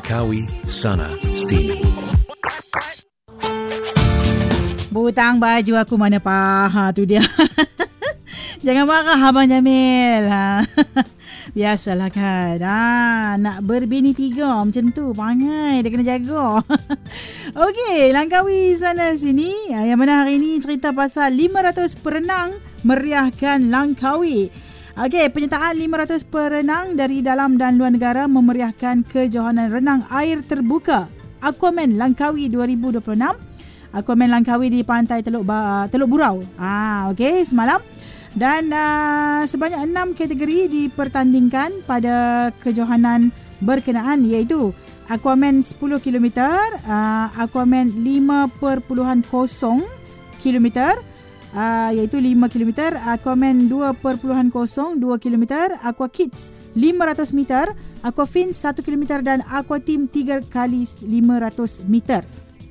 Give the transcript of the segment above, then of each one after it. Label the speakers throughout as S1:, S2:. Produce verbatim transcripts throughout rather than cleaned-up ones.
S1: Langkawi Sana Sini.
S2: Butang baju aku mana paha tu dia. Jangan marah Abang Jamil. Ha. Biasalah kan. Ha, nak berbini tiga macam tu. Pangai dia kena jaga. Okey, Langkawi Sana Sini. Yang mana hari ini cerita pasal lima ratus perenang meriahkan Langkawi. Okey, penyertaan lima ratus perenang dari dalam dan luar negara memeriahkan kejohanan renang air terbuka Aquaman Langkawi dua ribu dua puluh enam. Aquaman Langkawi di pantai Teluk ba- Teluk Burau. Ah, okey, semalam. Dan uh, sebanyak enam kategori dipertandingkan pada kejohanan berkenaan, iaitu Aquaman sepuluh kilometer, uh, Aquaman lima perpuluhan kosong kilometer, uh, iaitu lima kilometer, Aquaman dua perpuluhan kosong dua kilometer, Aqua Kids lima ratus meter, Aquafin satu kilometer dan Aqua Team tiga kali lima ratus meter.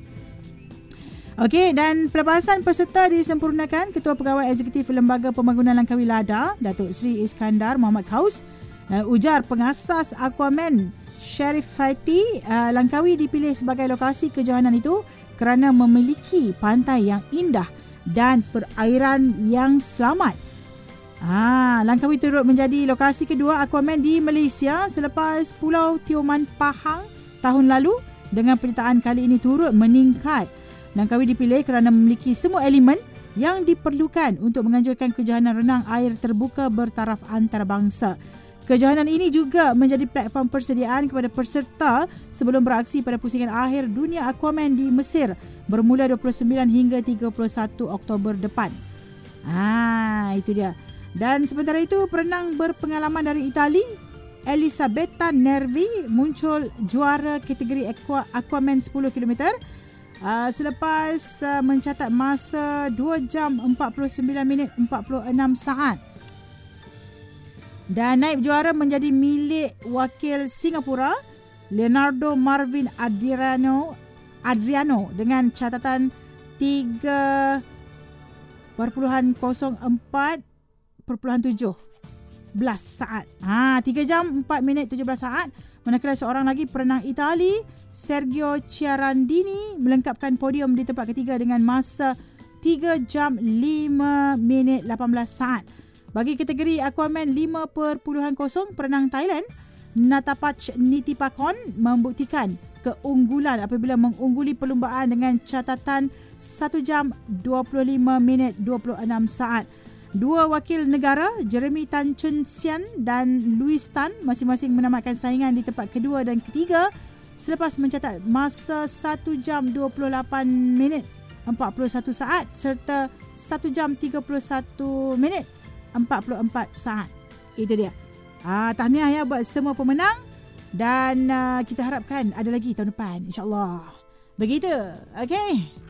S2: Okey, dan pelepasan peserta disempurnakan Ketua Pegawai Eksekutif Lembaga Pembangunan Langkawi Lada, Datuk Seri Iskandar Muhammad Kaus. Uh, ujar pengasas Aquaman Sharif Faiti, uh, Langkawi dipilih sebagai lokasi kejohanan itu kerana memiliki pantai yang indah dan perairan yang selamat. Ah, Langkawi turut menjadi lokasi kedua Aquaman di Malaysia selepas Pulau Tioman Pahang tahun lalu. Dengan penyertaan kali ini turut meningkat. Langkawi dipilih kerana memiliki semua elemen yang diperlukan untuk menganjurkan kejohanan renang air terbuka bertaraf antarabangsa. Kejohanan ini juga menjadi platform persediaan kepada peserta sebelum beraksi pada pusingan akhir dunia Aquaman di Mesir bermula dua puluh sembilan hingga tiga puluh satu Oktober depan. Ah, itu dia. Dan sementara itu, perenang berpengalaman dari Itali, Elisabetta Nervi, muncul juara kategori Aqua, Aquaman sepuluh kilometer. Uh, selepas uh, mencatat masa dua jam empat puluh sembilan minit empat puluh enam saat. Dan naib juara menjadi milik wakil Singapura, Leonardo Marvin Adriano, Adriano dengan catatan tiga perpuluhan kosong empat perpuluhan tujuh belas saat. Ha, tiga jam empat minit tujuh belas saat. Manakala seorang lagi perenang Itali, Sergio Ciarandini, melengkapkan podium di tempat ketiga dengan masa tiga jam lima minit lapan belas saat. Bagi kategori Aquaman lima perpuluhan kosong, perenang Thailand Natapach Nitipakon membuktikan keunggulan apabila mengungguli perlumbaan dengan catatan satu jam dua puluh lima minit dua puluh enam saat. Dua wakil negara, Jeremy Tan Chun Sian dan Louis Tan, masing-masing menamatkan saingan di tempat kedua dan ketiga selepas mencatat masa satu jam dua puluh lapan minit empat puluh satu saat serta satu jam tiga puluh satu minit empat puluh empat saat. Itu dia. Ah, tahniah ya buat semua pemenang dan uh, kita harapkan ada lagi tahun depan, insya-Allah. Begitu. Okey.